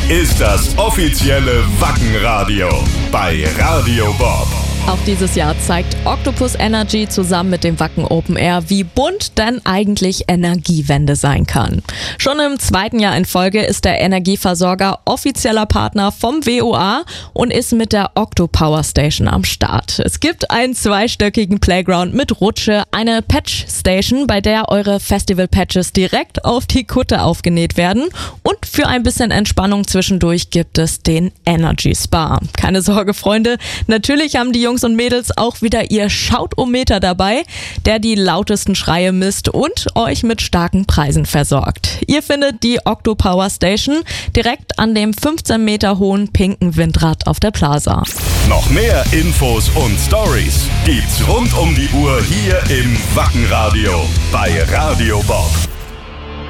ist das offizielle Wackenradio bei Radio Bob. Auch dieses Jahr zeigt Octopus Energy zusammen mit dem Wacken Open Air, wie bunt denn eigentlich Energiewende sein kann. Schon im 2. Jahr in Folge ist der Energieversorger offizieller Partner vom WOA und ist mit der Octopower Station am Start. Es gibt einen 2-stöckigen Playground mit Rutsche, eine Patch Station, bei der eure Festival-Patches direkt auf die Kutte aufgenäht werden, und für ein bisschen Entspannung zwischendurch gibt es den Energy Spa. Keine Sorge, Freunde, natürlich haben die Jungs und Mädels auch wieder ihr Schautometer dabei, der die lautesten Schreie misst und euch mit starken Preisen versorgt. Ihr findet die Octopower Station direkt an dem 15 Meter hohen pinken Windrad auf der Plaza. Noch mehr Infos und Stories gibt's rund um die Uhr hier im Wackenradio bei Radio Bob.